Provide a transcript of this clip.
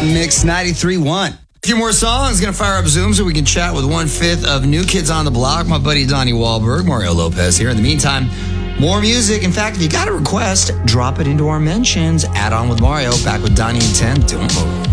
Mix 93.1. A few more songs. Going to fire up Zoom so we can chat with 1/5 of New Kids on the Block. My buddy Donnie Wahlberg, Mario Lopez here. In the meantime, more music. In fact, if you got a request, drop it into our mentions. Add on with Mario. Back with Donnie and 10. Don't move.